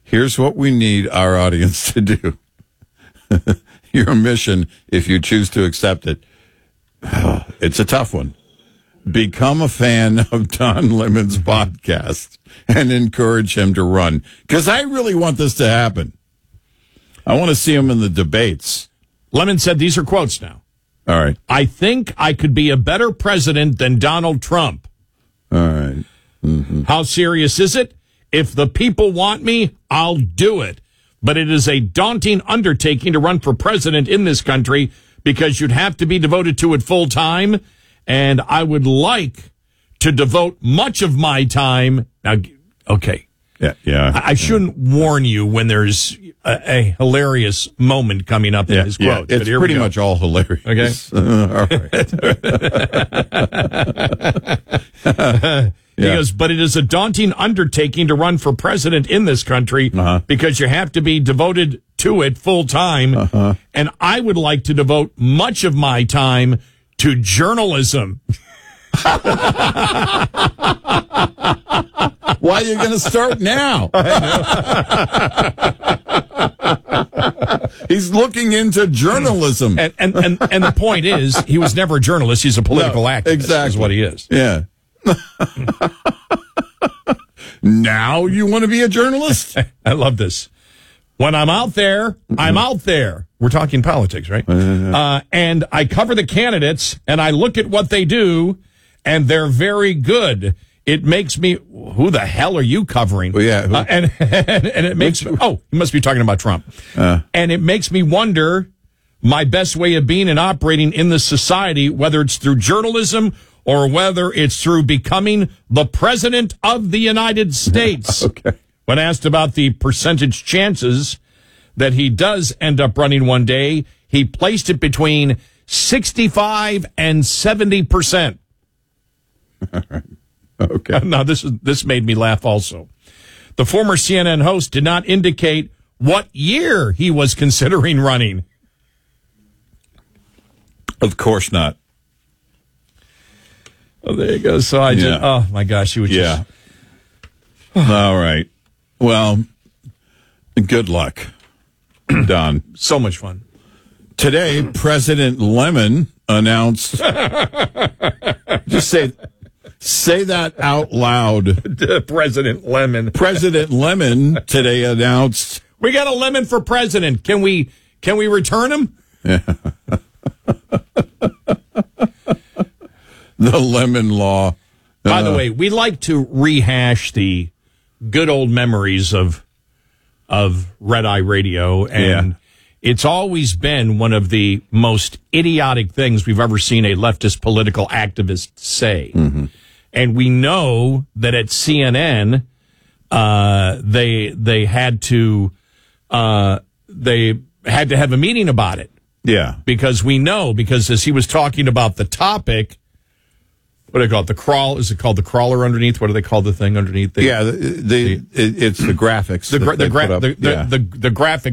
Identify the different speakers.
Speaker 1: Here's what we need our audience to do. Your mission, if you choose to accept it, it's a tough one. Become a fan of Don Lemon's podcast and encourage him to run. Because I really want this to happen. I want to see him in the debates.
Speaker 2: Lemon said, these are quotes now.
Speaker 1: All right.
Speaker 2: I think I could be a better president than Donald Trump.
Speaker 1: All right. Mm-hmm.
Speaker 2: How serious is it? If the people want me, I'll do it. But it is a daunting undertaking to run for president in this country because you'd have to be devoted to it full time. And I would like to devote much of my time. Now, okay.
Speaker 1: Yeah.
Speaker 2: I shouldn't warn you when there's a hilarious moment coming up in his quote.
Speaker 1: It's pretty much all hilarious.
Speaker 2: Okay.
Speaker 1: All right.
Speaker 2: He goes, but it is a daunting undertaking to run for president in this country because you have to be devoted to it full time. And I would like to devote much of my time to journalism.
Speaker 1: Why are you going to start now? He's looking into journalism.
Speaker 2: And the point is, he was never a journalist. He's a political activist.
Speaker 1: Exactly.
Speaker 2: Is what he is.
Speaker 1: Yeah. Now you want to be a journalist?
Speaker 2: I love this. When I'm out there, I'm out there. We're talking politics, right? And I cover the candidates, and I look at what they do, and they're very good. It makes me, who the hell are you covering?
Speaker 1: Well, yeah.
Speaker 2: And it makes me, you must be talking about Trump. And it makes me wonder my best way of being and operating in this society, whether it's through journalism or whether it's through becoming the president of the United States.
Speaker 1: Okay.
Speaker 2: When asked about the percentage chances that he does end up running one day, he placed it between 65 and 70%.
Speaker 1: Okay.
Speaker 2: Now, this made me laugh also. The former CNN host did not indicate what year he was considering running.
Speaker 1: Of course not.
Speaker 2: Oh, there you go. So oh my gosh, he was just...
Speaker 1: All right. Well, good luck, Don.
Speaker 2: So much fun.
Speaker 1: Today, President Lemon announced... Just say that out loud.
Speaker 2: President Lemon.
Speaker 1: President Lemon today announced...
Speaker 2: We got a lemon for president. Can we return him?
Speaker 1: Yeah. The lemon law.
Speaker 2: By the way, we like to rehash the good old memories of Red Eye Radio, and it's always been one of the most idiotic things we've ever seen a leftist political activist say. Mm-hmm. And we know that at CNN, they had to have a meeting about it.
Speaker 1: Yeah,
Speaker 2: because as he was talking about the topic. What do they call it? The crawl? Is it called the crawler underneath? What do they call the thing underneath?
Speaker 1: It's the graphics.
Speaker 2: The graphic